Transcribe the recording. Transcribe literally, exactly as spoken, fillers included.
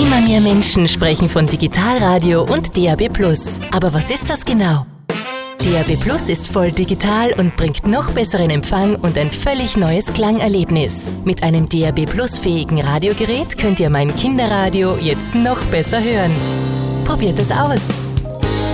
Immer mehr Menschen sprechen von Digitalradio und D A B plus. Aber was ist das genau? D A B plus ist voll digital und bringt noch besseren Empfang und ein völlig neues Klangerlebnis. Mit einem D A B plus fähigen Radiogerät könnt ihr mein Kinderradio jetzt noch besser hören. Probiert es aus!